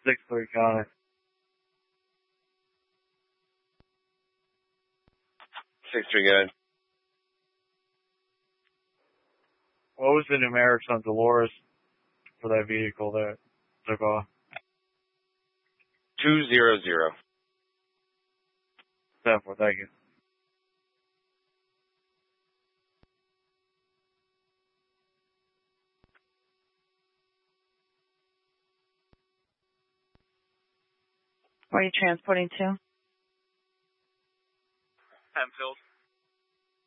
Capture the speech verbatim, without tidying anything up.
six three Connie. six three, good. What was the numerics on Dolores for that vehicle that took off? two zero zero. ten four, thank you. Where are you transporting to? Hempfield.